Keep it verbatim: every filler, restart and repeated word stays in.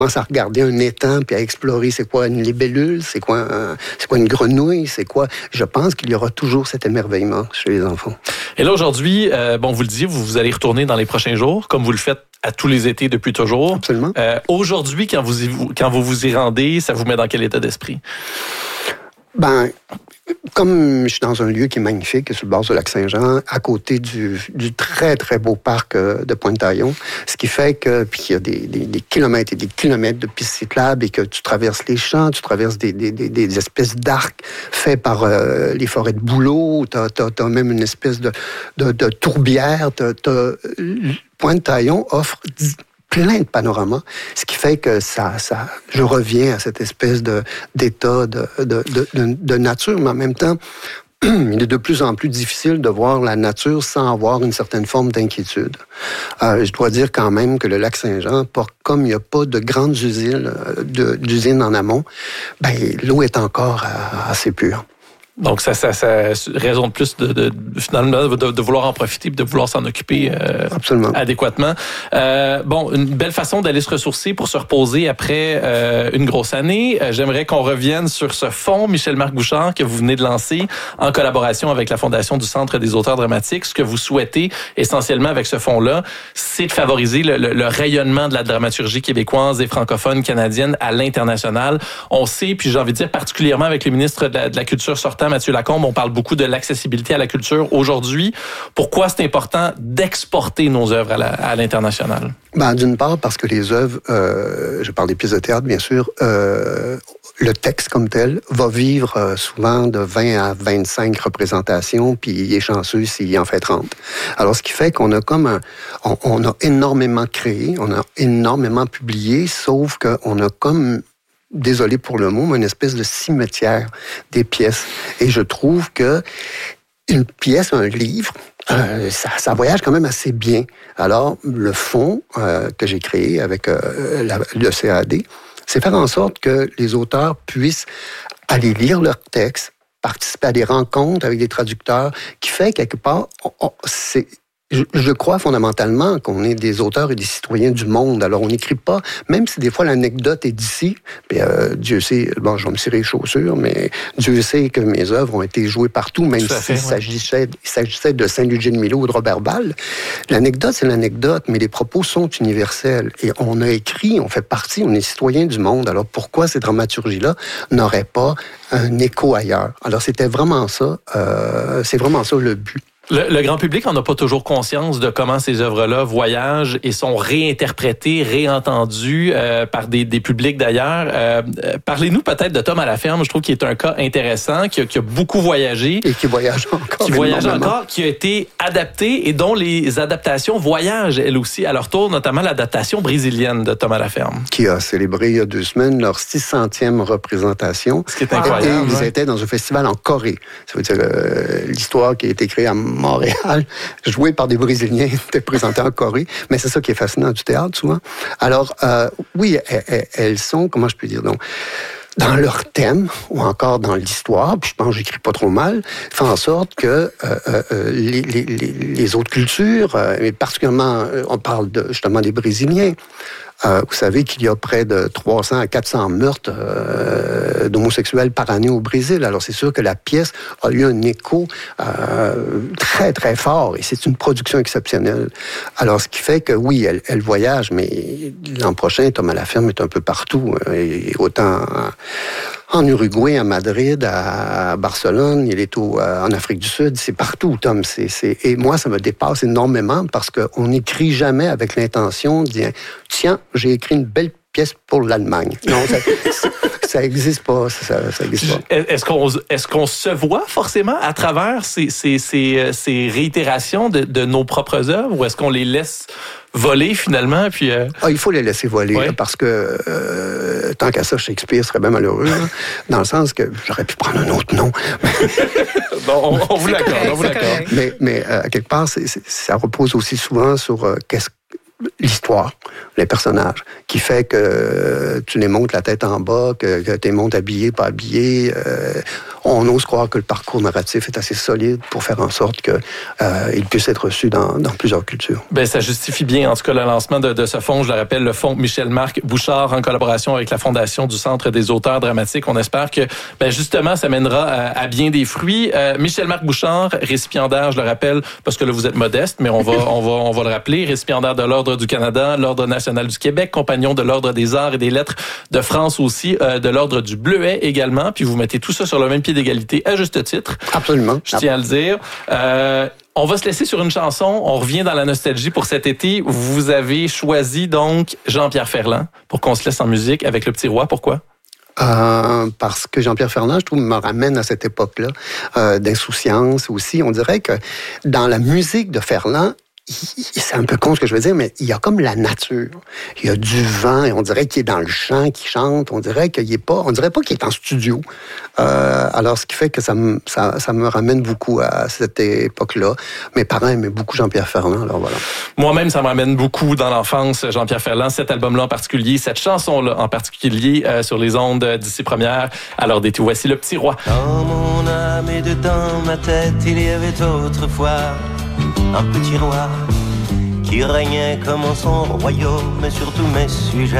commence à regarder un étang puis à explorer c'est quoi une libellule, c'est quoi, un, c'est quoi une grenouille, c'est quoi... Je pense qu'il y aura toujours cet émerveillement chez les enfants. Et là, aujourd'hui, euh, bon, vous le disiez, vous, vous allez retourner dans les prochains jours, comme vous le faites à tous les étés depuis toujours. Absolument. Euh, aujourd'hui, quand vous, y, quand vous vous y rendez, ça vous met dans quel état d'esprit? Ben, comme je suis dans un lieu qui est magnifique, sur le bord du lac Saint-Jean, à côté du, du très, très beau parc de Pointe-Taillon, ce qui fait que, puis il y a des, des, des kilomètres et des kilomètres de pistes cyclables et que tu traverses les champs, tu traverses des, des, des, des espèces d'arcs faits par euh, les forêts de bouleaux, t'as, t'as, t'as même une espèce de, de, de tourbière, t'as, t'as, Pointe-Taillon offre plein de panoramas, ce qui fait que ça, ça, je reviens à cette espèce de, d'état de, de, de, de, de nature, mais en même temps, il est de plus en plus difficile de voir la nature sans avoir une certaine forme d'inquiétude. Euh, je dois dire quand même que le lac Saint-Jean, comme il n'y a pas de grandes usines, de, d'usines en amont, ben, l'eau est encore assez pure. Donc, ça, ça, ça raison de plus de, de, finalement, de, de vouloir en profiter et de vouloir s'en occuper euh, Absolument. adéquatement. Euh, bon, une belle façon d'aller se ressourcer pour se reposer après euh, une grosse année. Euh, j'aimerais qu'on revienne sur ce fonds, Michel-Marc Bouchard, que vous venez de lancer en collaboration avec la Fondation du Centre des auteurs dramatiques. Ce que vous souhaitez essentiellement avec ce fonds-là, c'est de favoriser le, le, le rayonnement de la dramaturgie québécoise et francophone canadienne à l'international. On sait, puis j'ai envie de dire particulièrement avec le ministre de la, de la Culture sortant, Mathieu Lacombe, on parle beaucoup de l'accessibilité à la culture aujourd'hui. Pourquoi c'est important d'exporter nos œuvres à, la, à l'international? Ben, d'une part, parce que les œuvres, euh, je parle des pièces de théâtre, bien sûr, euh, le texte comme tel va vivre euh, souvent de vingt à vingt-cinq représentations, puis il est chanceux s'il en fait trente. Alors, ce qui fait qu'on a comme un... On, on a énormément créé, on a énormément publié, sauf qu'on a comme... désolé pour le mot, mais une espèce de cimetière des pièces. Et je trouve que une pièce, un livre, euh, ça, ça voyage quand même assez bien. Alors, le fonds euh, que j'ai créé avec euh, la, le C A D, c'est faire en sorte que les auteurs puissent aller lire leurs textes, participer à des rencontres avec des traducteurs, qui fait quelque part, on, on, c'est... Je, je crois fondamentalement qu'on est des auteurs et des citoyens du monde. Alors, on n'écrit pas, même si des fois l'anecdote est d'ici, puis euh, Dieu sait, bon, je vais me cirer les chaussures, mais Dieu sait que mes œuvres ont été jouées partout, même s'il si s'agissait, il s'agissait de Saint-Ludger de Milo ou de Robert Ball. L'anecdote, c'est l'anecdote, mais les propos sont universels. Et on a écrit, on fait partie, on est citoyens du monde. Alors, pourquoi ces dramaturgies-là n'auraient pas un écho ailleurs? Alors, c'était vraiment ça, euh, c'est vraiment ça le but. Le, le grand public n'en a pas toujours conscience de comment ces œuvres-là voyagent et sont réinterprétées, réentendues euh, par des, des publics d'ailleurs. Euh, parlez-nous peut-être de Tom à la ferme. Je trouve qu'il est un cas intéressant, qui a, qui a beaucoup voyagé. Et qui voyage encore. Qui voyage encore, qui a été adapté et dont les adaptations voyagent, elles aussi, à leur tour, notamment l'adaptation brésilienne de Tom à la ferme. Qui a célébré il y a deux semaines leur six centième représentation. Ce qui est incroyable. Et ils ouais. étaient dans un festival en Corée. Ça veut dire euh, l'histoire qui a été créée à Montréal, joué par des Brésiliens, était présentée en Corée. Mais c'est ça qui est fascinant du théâtre, souvent. Alors, euh, oui, elles, elles sont, comment je peux dire, donc, dans leur thème, ou encore dans l'histoire, puis je pense que j'écris pas trop mal, fait en sorte que euh, euh, les, les, les autres cultures, euh, et particulièrement, on parle de, justement des Brésiliens, Euh, vous savez qu'il y a près de trois cents à quatre cents meurtres euh, d'homosexuels par année au Brésil. Alors, c'est sûr que la pièce a eu un écho euh, très, très fort et c'est une production exceptionnelle. Alors, ce qui fait que, oui, elle, elle voyage, mais l'an prochain, Tom à la ferme est un peu partout. Et autant en Uruguay, à Madrid, à Barcelone, il est au, en Afrique du Sud, c'est partout, Tom. C'est, c'est... Et moi, ça me dépasse énormément parce qu'on n'écrit jamais avec l'intention de dire « Tiens, j'ai écrit une belle pièce pour l'Allemagne. » Non, ça n'existe pas. Ça, ça existe pas. Est-ce qu'on, est-ce qu'on se voit forcément à travers ces, ces, ces, ces réitérations de, de nos propres œuvres ou est-ce qu'on les laisse voler finalement? Puis euh... ah, il faut les laisser voler ouais. là, parce que euh, tant qu'à ça, Shakespeare serait bien malheureux, là, dans le sens que j'aurais pu prendre un autre nom. Bon, on, on vous l'accorde. On vous l'accorde. Mais, mais euh, quelque part, c'est, c'est, ça repose aussi souvent sur euh, qu'est-ce l'histoire, les personnages, qui fait que tu les montes la tête en bas, que, que tu les montes habillés, pas habillés. Euh, on ose croire que le parcours narratif est assez solide pour faire en sorte qu'il euh, puisse être reçu dans, dans plusieurs cultures. Ben, ça justifie bien, en tout cas, le lancement de, de ce fonds. Je le rappelle, le fonds Michel-Marc Bouchard, en collaboration avec la Fondation du Centre des auteurs dramatiques. On espère que, ben, justement, ça mènera à, à bien des fruits. Euh, Michel-Marc Bouchard, récipiendaire, je le rappelle, parce que là, vous êtes modeste, mais on va, on va, on va le rappeler, récipiendaire de l'Ordre du Canada, l'Ordre national du Québec, compagnon de l'Ordre des arts et des lettres de France aussi, euh, de l'Ordre du Bleuet également. Puis vous mettez tout ça sur le même pied d'égalité, à juste titre. Absolument. Je tiens à le dire. Euh, On va se laisser sur une chanson. On revient dans la nostalgie pour cet été. Vous avez choisi donc Jean-Pierre Ferland pour qu'on se laisse en musique avec Le Petit Roi. Pourquoi? Euh, parce que Jean-Pierre Ferland, je trouve, me ramène à cette époque-là euh, d'insouciance aussi. On dirait que dans la musique de Ferland, c'est un peu con ce que je veux dire, mais il y a comme la nature. Il y a du vent et on dirait qu'il est dans le chant, qu'il chante. On dirait qu'il est pas, on dirait pas qu'il est en studio. Euh, alors, ce qui fait que ça me, ça, ça me ramène beaucoup à cette époque-là. Mes parents aimaient beaucoup Jean-Pierre Ferland, alors voilà. Moi-même, ça me ramène beaucoup dans l'enfance, Jean-Pierre Ferland, cet album-là en particulier, cette chanson-là en particulier, euh, sur les ondes d'ici première. Alors, d'été, voici Le Petit Roi. Dans mon âme et dedans ma tête, il y avait autrefois un petit roi qui régnait comme en son royaume sur tous mes sujets.